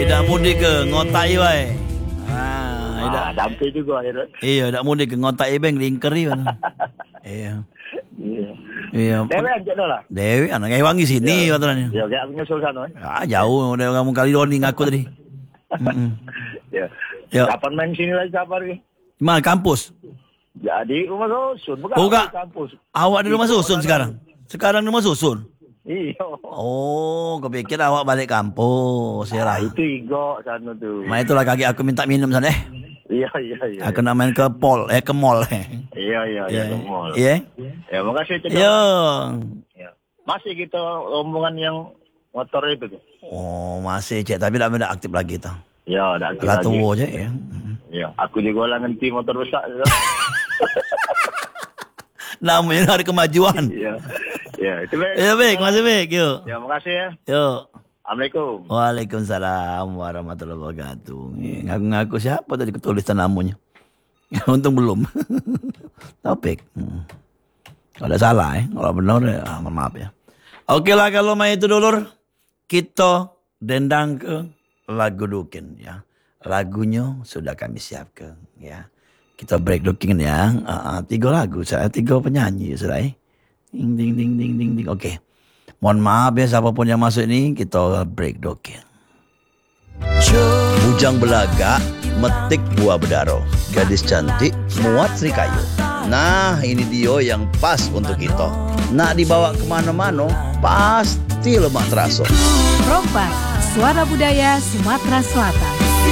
Dak mudik ke ngotai wae. Sampai juga akhirnya. Iya, dak mudik ke ngotai beng lingkeri mana. Iya. Iya. Dewe aja lah. Dewi anak wangi sini katanya. Ya kayak aku nyusul sana. Jauh udah kamu kali doni ngaku tadi. Ya. Ya. Kapan main sini lagi kapan lagi? Mana kampus? Jadi rumah susun, Bukan. kampus. Awak di rumah susun sekarang? Sekarang di rumah susun? Iya. Oh, kepikir awak balik kampus. Ya lah. Itu Igo sana tuh. Ma itulah kaki aku minta minum sana. Iya. Aku nak main ke ke mall. Iya, ke mall. Iya. Ya, makasih Cik. Yo. Ya. Masih kita rombongan yang motor itu tuh. Oh, masih Cek, tapi tak ada aktif lagi tuh. Ya, dah aktif Lah lagi. tua je ya. Ya, aku juga lah nanti motor besar. Namanya hari kemajuan. Iya. Ya, itu baik. Ya baik, masih baik. Yuk. Ya, makasih ya. Yuk. Assalamualaikum. Waalaikumsalam warahmatullahi wabarakatuh. Ngaku-ngaku siapa tadi ketulisan namanya? Untung belum. Topik. Kalau salah kalau benar maaf ya. Oke lah kalau main itu dulur, kita dendang ke lagu dukin ya. Lagunya sudah kami siapkan ya. Kita break dukin ya. 3 lagu, saya 3 penyanyi sudah. Ding ding ding ding ding ding. Oke. Mohon maaf ya siapapun yang masuk ini, kita break dukin. Bujang belaga metik buah bedaro. Gadis cantik muat serikayu. Nah ini dia yang pas untuk kita. Nak dibawa kemana-mana pasti lemak terasa. Rompak, suara budaya Sumatera Selatan.